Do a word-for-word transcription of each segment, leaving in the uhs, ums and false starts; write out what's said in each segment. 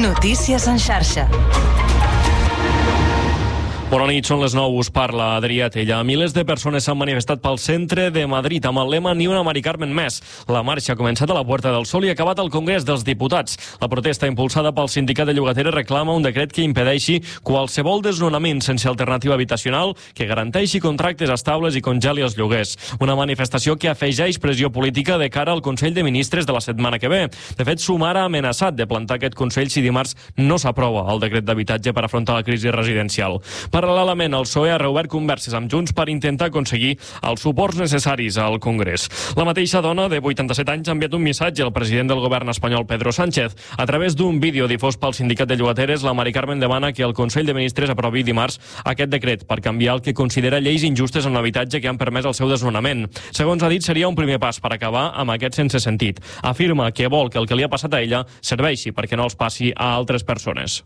Notícies en xarxa. Bona nit, són les nou, us parla Adrià Tella. Milers de persones s'han manifestat pel centre de Madrid amb el lema Ni una Mari Carmen més. La marxa ha començat a la Puerta del Sol i ha acabat al Congrés dels Diputats. La protesta impulsada pel sindicat de llogateres reclama un decret que impedeixi qualsevol desnonament sense alternativa habitacional, que garanteixi contractes estables i congeli els lloguers. Una manifestació que afegeix pressió política de cara al Consell de Ministres de la setmana que ve. De fet, Sumar ha amenaçat de plantar aquest Consell si dimarts no s'aprova el decret d'habitatge per afrontar la crisi residencial. Paral·lelament, el P S O E ha reobert converses amb Junts per intentar aconseguir els suports necessaris al Congrés. La mateixa dona, de vuitanta-set anys, ha enviat un missatge al president del govern espanyol, Pedro Sánchez. A través d'un vídeo difós pel sindicat de llogateres, la Mari Carmen demana que el Consell de Ministres aprovi dimarts aquest decret per canviar el que considera lleis injustes en l'habitatge que han permès el seu desnonament. Segons ha dit, seria un primer pas per acabar amb aquest sense sentit. Afirma que vol que el que li ha passat a ella serveixi perquè no els passi a altres persones.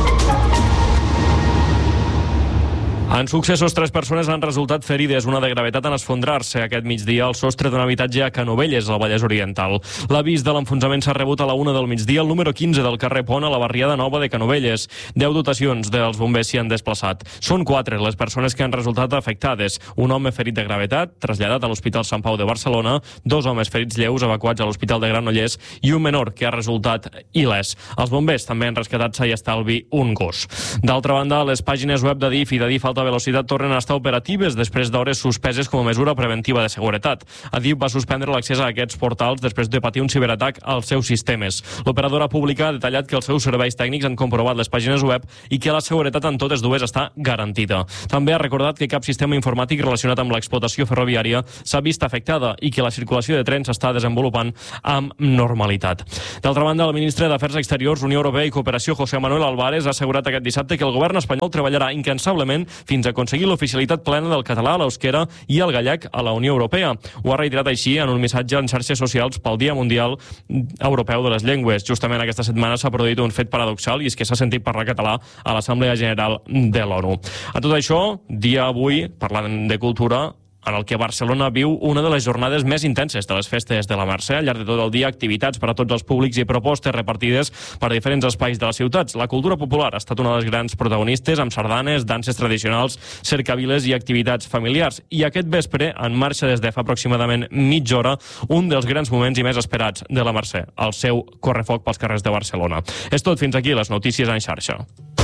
En successos, tres persones han resultat ferides, una de gravetat en esfondrar-se aquest migdia al sostre d'un habitatge a Canovelles, al Vallès Oriental. L'avís de l'enfonsament s'ha rebut a la una del migdia al número quinze del carrer Pont, a la barriada nova de Canovelles. Deu dotacions dels bombers s'hi han desplaçat. Són quatre les persones que han resultat afectades. Un home ferit de gravetat, traslladat a l'Hospital Sant Pau de Barcelona, dos homes ferits lleus evacuats a l'Hospital de Granollers i un menor que ha resultat il·lès. Els bombers també han rescatat sa i estalvi un gos. D'altra banda, les pàgines web de D I F i de D I F Alta Velocitat tornen a estar operatives després d'hores suspeses com a mesura preventiva de seguretat. Adif va suspendre l'accés a aquests portals després de patir un ciberatac als seus sistemes. L'operadora pública ha detallat que els seus serveis tècnics han comprovat les pàgines web i que la seguretat en totes dues està garantida. També ha recordat que cap sistema informàtic relacionat amb l'explotació ferroviària s'ha vist afectada i que la circulació de trens s'està desenvolupant amb normalitat. D'altra banda, el ministre d'Afers Exteriors, Unió Europea i Cooperació, José Manuel Álvarez, ha assegurat aquest dissabte que el govern espanyol treballarà incansablement fins a aconseguir l'oficialitat plena del català, l'euskera i el gallec a la Unió Europea. Ho ha reiterat així en un missatge en xarxes socials pel Dia Mundial Europeu de les Llengües. Justament aquesta setmana s'ha produït un fet paradoxal i és que s'ha sentit parlar català a l'Assemblea General de l'ONU. A tot això, dia avui, parlant de cultura, en el que Barcelona viu una de les jornades més intenses de les festes de la Mercè. Al llarg de tot el dia, activitats per a tots els públics i propostes repartides per diferents espais de les ciutats. La cultura popular ha estat una de les grans protagonistes, amb sardanes, danses tradicionals, cercaviles i activitats familiars. I aquest vespre, en marxa des de fa aproximadament mitja hora, un dels grans moments i més esperats de la Mercè, el seu correfoc pels carrers de Barcelona. És tot, fins aquí les notícies en xarxa.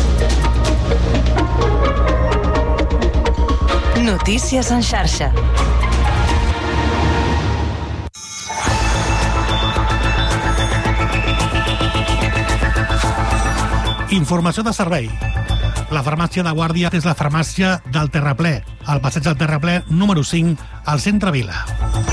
Notícies en xarxa. Informació de servei. La farmàcia de Guàrdia és la farmàcia del Terraplè, al passeig del Terraplè número cinc, al centre Vila.